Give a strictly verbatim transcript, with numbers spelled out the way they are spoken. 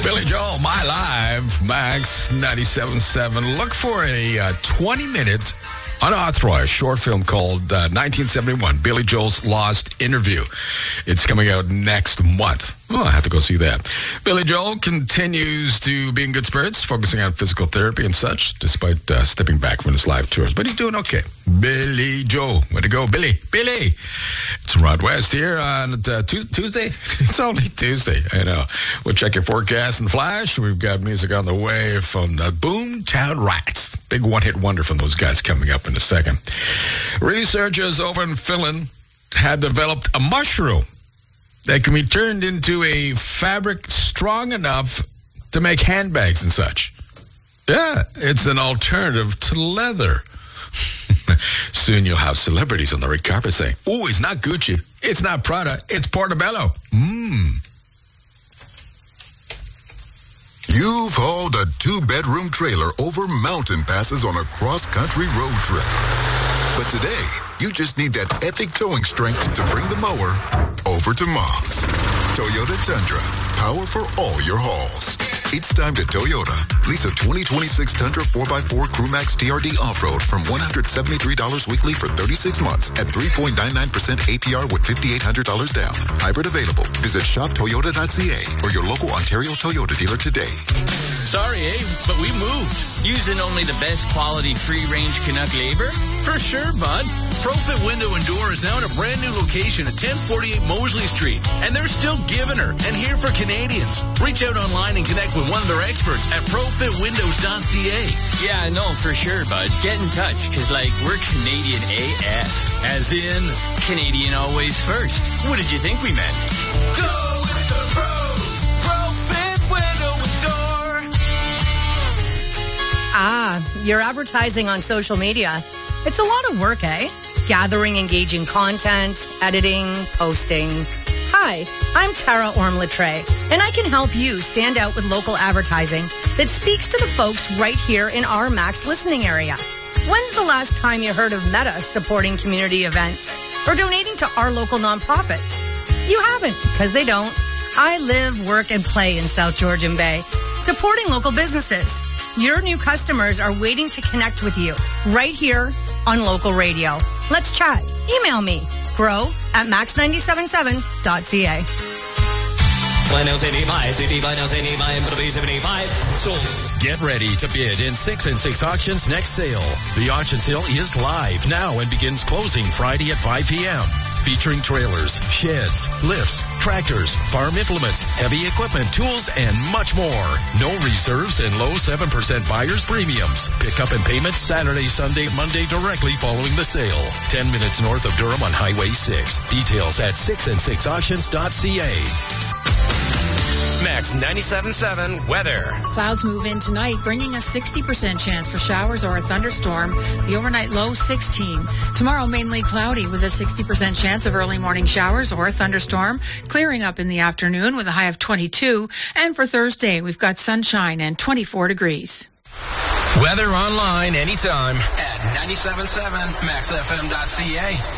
Billy Joel, My Live, Max ninety-seven point seven. Look for a uh, twenty-minute unauthorized short film called uh, nineteen seventy-one, Billy Joel's Lost Interview. It's coming out next month. Oh, I have to go see that. Billy Joel continues to be in good spirits, focusing on physical therapy and such, despite uh, stepping back from his live tours. But he's doing okay. Billy Joel. Way to go, Billy. Billy. It's Rod West here on uh, Tuesday. It's only Tuesday. I know. We'll check your forecast and flash. We've got music on the way from the Boomtown Rats. Big one-hit wonder from those guys coming up in a second. Researchers over in Finland have developed a mushroom that can be turned into a fabric strong enough to make handbags and such. Yeah, it's an alternative to leather. Soon you'll have celebrities on the red carpet saying, "Oh, it's not Gucci, it's not Prada, it's Portobello." Mmm. You've hauled a two-bedroom trailer over mountain passes on a cross-country road trip. But today, you just need that epic towing strength to bring the mower over to Mom's. Toyota Tundra, power for all your hauls. It's time to Toyota. Lease a twenty twenty-six Tundra four by four Crewmax T R D Off-Road from one hundred seventy-three dollars weekly for thirty-six months at three point nine nine percent A P R with five thousand eight hundred dollars down. Hybrid available. Visit shop toyota dot c a or your local Ontario Toyota dealer today. Sorry, eh? But we moved. Using only the best quality free-range Canuck labor? For sure, bud. ProFit Window and Door is now in a brand new location at ten forty-eight Moseley Street. And they're still giving her and here for Canadians. Reach out online and connect with one of their experts at profit windows dot c a. Yeah, no, for sure, bud. Get in touch, because, like, we're Canadian A F. As in, Canadian always first. What did you think we meant? Go with the pros. ProFit Window and Door. Ah, you're advertising on social media. It's a lot of work, eh? Gathering engaging content, editing, posting. Hi, I'm Tara Orm-Latre, and I can help you stand out with local advertising that speaks to the folks right here in our Max listening area. When's the last time you heard of Meta supporting community events or donating to our local nonprofits? You haven't, because they don't. I live, work, and play in South Georgian Bay, supporting local businesses. Your new customers are waiting to connect with you right here on local radio. Let's chat. Email me, grow at max nine seven seven dot c a. Get ready to bid in six and six Auctions next sale. The auction sale is live now and begins closing Friday at five p.m. Featuring trailers, sheds, lifts, tractors, farm implements, heavy equipment, tools, and much more. No reserves and low seven percent buyer's premiums. Pickup and payment Saturday, Sunday, Monday directly following the sale. ten minutes north of Durham on Highway six. Details at six and six auctions dot c a. Max ninety-seven point seven weather. Clouds move in tonight, bringing a sixty percent chance for showers or a thunderstorm. The overnight low, sixteen. Tomorrow, mainly cloudy with a sixty percent chance of early morning showers or a thunderstorm. Clearing up in the afternoon with a high of twenty-two. And for Thursday, we've got sunshine and twenty-four degrees. Weather online anytime at ninety-seven point seven max f m dot c a.